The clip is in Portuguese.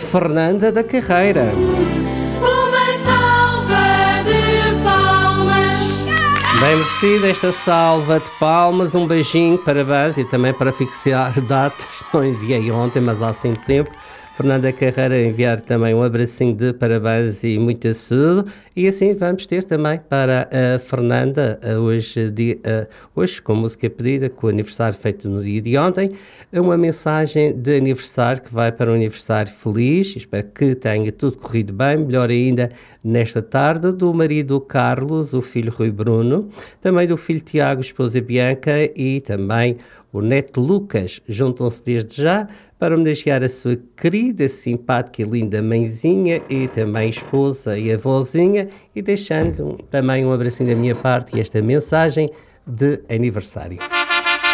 Fernanda da Carreira. Uma salva de palmas. Bem merecida esta salva de palmas, um beijinho, parabéns, e também para fixar datas, não enviei ontem, mas há 5 tempo. Fernanda Carreira enviar também um abracinho de parabéns e muita saúde. E assim vamos ter também para a Fernanda, hoje com música pedida, com o aniversário feito no dia de ontem, uma mensagem de aniversário que vai para um aniversário feliz. Espero que tenha tudo corrido bem, melhor ainda nesta tarde, do marido Carlos, o filho Rui Bruno, também do filho Tiago, esposa Bianca e também o neto Lucas. Juntam-se desde já para homenagear a sua querida, simpática e linda mãezinha e também esposa e avózinha, e deixando também um abracinho da minha parte e esta mensagem de aniversário.